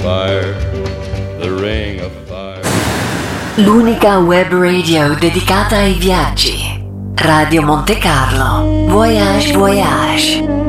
fire, the ring of fire. L'unica web radio dedicata ai viaggi. Radio Monte Carlo. Voyage, voyage.